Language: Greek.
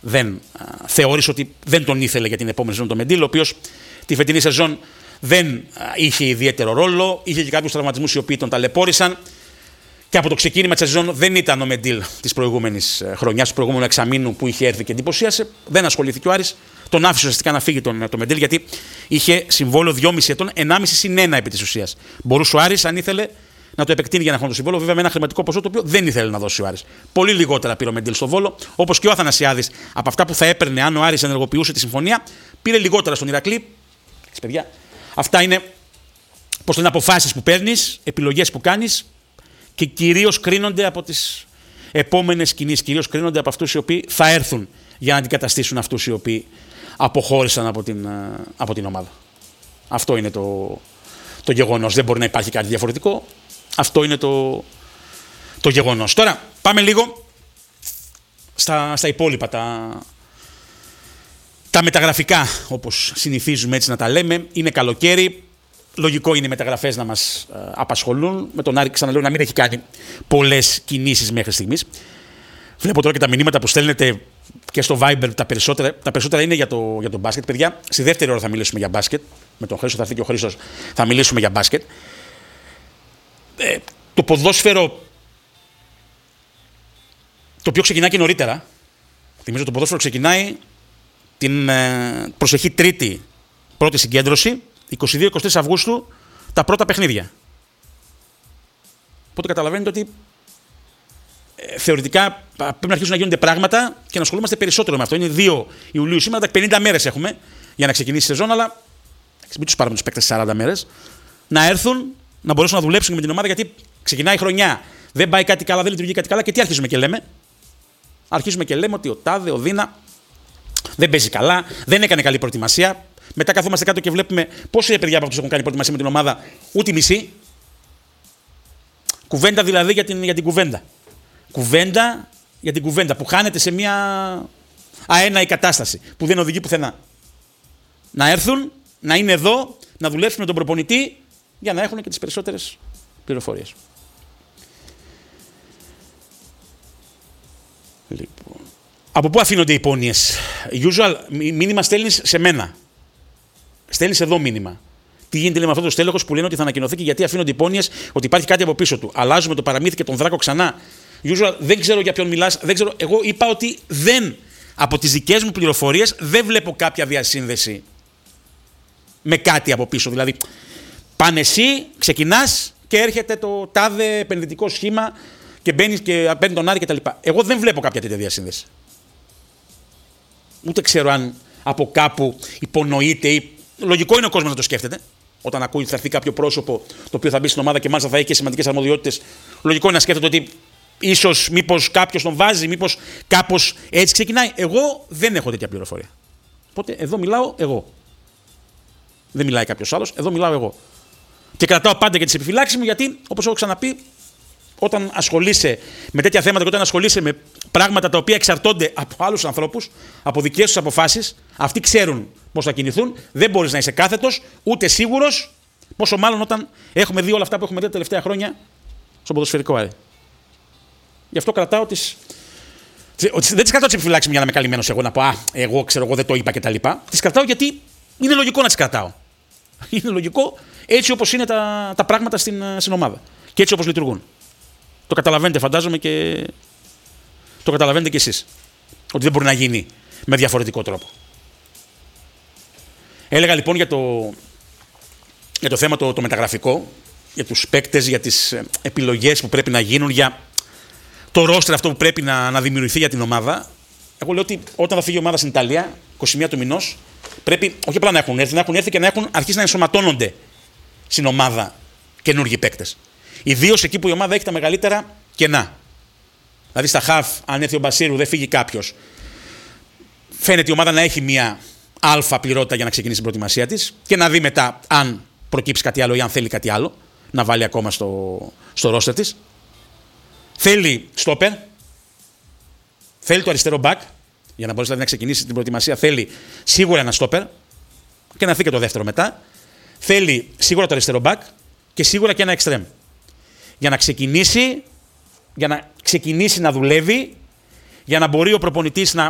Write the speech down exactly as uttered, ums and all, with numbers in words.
δεν α, θεώρησε ότι δεν τον ήθελε για την επόμενη σεζόν τον Μεντήλ, ο οποίος τη φετινή σεζόν δεν α, είχε ιδιαίτερο ρόλο, είχε και κάποιους τραυματισμούς οι οποίοι τον ταλαιπώρησαν. Και από το ξεκίνημα της σεζόν δεν ήταν ο Μεντήλ της προηγούμενης χρονιάς, του προηγούμενου εξαμήνου που είχε έρθει και εντυπωσίασε. Δεν ασχολήθηκε ο Άρης. Τον άφησε ουσιαστικά να φύγει τον, τον Μεντήλ, γιατί είχε συμβόλαιο δυόμισι ετών, ενάμισι συν ένα επί της ουσίας. Μπορούσε ο Άρης, αν ήθελε, να το επεκτείνει για ένα χρόνο το συμβόλαιο, βέβαια με ένα χρηματικό ποσό το οποίο δεν ήθελε να δώσει ο Άρης. Πολύ λιγότερα πήρε ο Μεντήλ στο Βόλο, όπως και ο Αθανασιάδης από αυτά που θα έπαιρνε αν ο Άρης ενεργοποιούσε τη συμφωνία, πήρε λιγότερα στον Ηρακλή. Παιδιά, αυτά είναι, πώς λένε, αποφάσεις που παίρνεις, επιλογές που κάνεις. Και κυρίως κρίνονται από τις επόμενες κινήσεις, κυρίως κρίνονται από αυτούς οι οποίοι θα έρθουν για να αντικαταστήσουν αυτούς οι οποίοι αποχώρησαν από την, από την ομάδα. Αυτό είναι το, το γεγονός. Δεν μπορεί να υπάρχει κάτι διαφορετικό. Αυτό είναι το, το γεγονός. Τώρα πάμε λίγο στα, στα υπόλοιπα, τα, τα μεταγραφικά, όπως συνηθίζουμε έτσι να τα λέμε. Είναι καλοκαίρι. Λογικό είναι οι μεταγραφές να μας ε, απασχολούν. Με τον Άρη, ξαναλέω, να μην έχει κάνει πολλές κινήσεις μέχρι στιγμής. Βλέπω τώρα και τα μηνύματα που στέλνετε και στο Viber. Τα περισσότερα, τα περισσότερα είναι για το, για το μπάσκετ. Παιδιά, στη δεύτερη ώρα θα μιλήσουμε για μπάσκετ. Με τον Χρήστο θα έρθει και ο Χρήστος, θα μιλήσουμε για μπάσκετ. Ε, το ποδόσφαιρο, το οποίο ξεκινάει και νωρίτερα. Θυμίζω το ποδόσφαιρο ξεκινάει την ε, προσεχή Τρίτη πρώτη συγκέντρωση. είκοσι δύο είκοσι τρεις Αυγούστου τα πρώτα παιχνίδια. Οπότε καταλαβαίνετε ότι ε, θεωρητικά πρέπει να αρχίσουν να γίνονται πράγματα και να ασχολούμαστε περισσότερο με αυτό. Είναι δύο Ιουλίου σήμερα, πενήντα μέρες έχουμε για να ξεκινήσει η σεζόν, αλλά μην τους πάρουμε τους παίκτες σαράντα μέρες. Να έρθουν, να μπορέσουν να δουλέψουν με την ομάδα, γιατί ξεκινάει η χρονιά. Δεν πάει κάτι καλά, δεν λειτουργεί κάτι καλά και τι αρχίζουμε και λέμε. Αρχίζουμε και λέμε ότι ο Τάδε, ο Δίνα δεν παίζει καλά, δεν έκανε καλή προετοιμασία. Μετά καθόμαστε κάτω και βλέπουμε πόσοι παιδιά από αυτούς έχουν κάνει προετοιμασία με την ομάδα, ούτε μισή. Κουβέντα δηλαδή για την, για την κουβέντα. Κουβέντα για την κουβέντα που χάνεται σε μια αέναη κατάσταση που δεν οδηγεί πουθενά. Να έρθουν, να είναι εδώ, να δουλέψουν με τον προπονητή για να έχουν και τις περισσότερες πληροφορίες. Λοιπόν. Από πού αφήνονται οι υπόνοιες? Usual, μήνυμα στέλνεις σε μένα. Στέλνεις εδώ μήνυμα. Τι γίνεται λέει, με αυτό το στέλεχος που λένε ότι θα ανακοινωθεί και γιατί αφήνονται υπόνοιες ότι υπάρχει κάτι από πίσω του. Αλλάζουμε το παραμύθι και τον Δράκο ξανά. Usual, δεν ξέρω για ποιον μιλάς. Δεν ξέρω. Εγώ είπα ότι δεν, από τις δικές μου πληροφορίες δεν βλέπω κάποια διασύνδεση με κάτι από πίσω. Δηλαδή, πάνε εσύ, ξεκινάς και έρχεται το τάδε επενδυτικό σχήμα και μπαίνει και παίρνει τον Άρη κτλ. Εγώ δεν βλέπω κάποια τέτοια διασύνδεση. Ούτε ξέρω αν από κάπου υπονοείται ή. Λογικό είναι ο κόσμος να το σκέφτεται. Όταν ακούει ότι θα έρθει κάποιο πρόσωπο το οποίο θα μπει στην ομάδα και μάλιστα θα έχει και σημαντικές αρμοδιότητες, λογικό είναι να σκέφτεται ότι ίσως μήπως κάποιος τον βάζει, μήπως κάπως έτσι ξεκινάει. Εγώ δεν έχω τέτοια πληροφορία. Οπότε εδώ μιλάω εγώ. Δεν μιλάει κάποιος άλλος, εδώ μιλάω εγώ. Και κρατάω πάντα και τις επιφυλάξεις μου, γιατί όπως έχω ξαναπεί, όταν ασχολείσαι με τέτοια θέματα και όταν ασχολείσαι με πράγματα τα οποία εξαρτώνται από άλλους ανθρώπους, από δικές τους αποφάσεις, αυτοί ξέρουν πώς θα κινηθούν, δεν μπορείς να είσαι κάθετος, ούτε σίγουρος, πόσο μάλλον όταν έχουμε δει όλα αυτά που έχουμε δει τα τελευταία χρόνια στον ποδοσφαιρικό Άρη. Γι' αυτό κρατάω τις. Δεν τις κρατάω τις επιφυλάξεις μου για να είμαι καλυμμένος εγώ, να πω Α, εγώ ξέρω, εγώ δεν το είπα κτλ. Τις κρατάω γιατί είναι λογικό να τις κρατάω. Είναι λογικό έτσι όπως είναι τα, τα πράγματα στην, στην ομάδα και έτσι όπως λειτουργούν. Το καταλαβαίνετε, φαντάζομαι, και το καταλαβαίνετε κι εσείς. Ότι δεν μπορεί να γίνει με διαφορετικό τρόπο. Έλεγα λοιπόν για το, για το θέμα το, το μεταγραφικό, για τους παίκτες, για τις επιλογές που πρέπει να γίνουν, για το ρόστερ αυτό που πρέπει να, να δημιουργηθεί για την ομάδα. Εγώ λέω ότι όταν θα φύγει η ομάδα στην Ιταλία, είκοσι μία του μηνός, πρέπει όχι απλά να έχουν έρθει, να έχουν έρθει και να έχουν αρχίσει να ενσωματώνονται στην ομάδα καινούργιοι παίκτες. Ιδίως εκεί που η ομάδα έχει τα μεγαλύτερα κενά. Δηλαδή στα χαφ, αν έρθει ο Μπασίρου, δεν φύγει κάποιος. Φαίνεται η ομάδα να έχει μια αλφα πληρότητα για να ξεκινήσει την προετοιμασία της και να δει μετά αν προκύψει κάτι άλλο ή αν θέλει κάτι άλλο να βάλει ακόμα στο, στο ρόστερ της. Θέλει στόπερ. Θέλει το αριστερό μπακ. Για να μπορέσει δηλαδή να ξεκινήσει την προετοιμασία, θέλει σίγουρα ένα στόπερ και να έρθει και το δεύτερο μετά. Θέλει σίγουρα το αριστερό μπακ και σίγουρα και ένα εξτρέμ. Για να ξεκινήσει, για να ξεκινήσει να δουλεύει, για να μπορεί ο προπονητής να